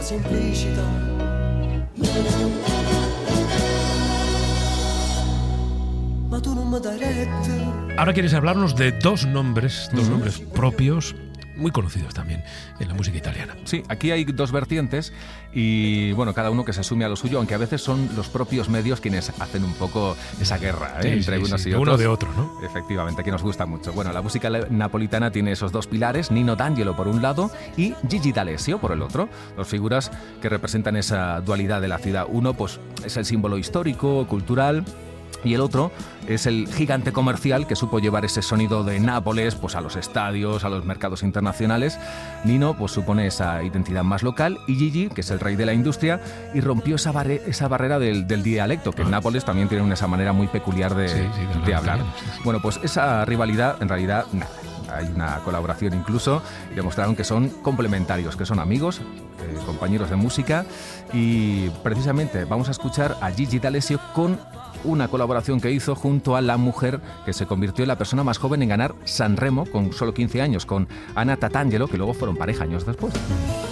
semplicità. Ma tu non mi dai retta. Ahora quieres hablarnos de dos nombres propios, muy conocidos también en la música italiana. Sí, aquí hay dos vertientes y bueno, cada uno que se sume a lo suyo, aunque a veces son los propios medios quienes hacen un poco esa guerra entre unos y otros. Uno de otro, ¿no? Efectivamente, que nos gusta mucho. Bueno, la música napolitana tiene esos dos pilares, Nino D'Angelo por un lado y Gigi D'Alessio por el otro, dos figuras que representan esa dualidad de la ciudad. Uno pues es el símbolo histórico, cultural, y el otro es el gigante comercial que supo llevar ese sonido de Nápoles pues a los estadios, a los mercados internacionales. Nino pues supone esa identidad más local y Gigi, que es el rey de la industria, y rompió esa barrera del dialecto, que en Nápoles también tienen esa manera muy peculiar de hablar. Bueno, pues esa rivalidad en realidad nada. Hay una colaboración incluso y demostraron que son complementarios, que son amigos, compañeros de música, y precisamente vamos a escuchar a Gigi D'Alessio con una colaboración que hizo junto a la mujer que se convirtió en la persona más joven en ganar Sanremo con solo 15 años, con Anna Tatangelo, que luego fueron pareja años después.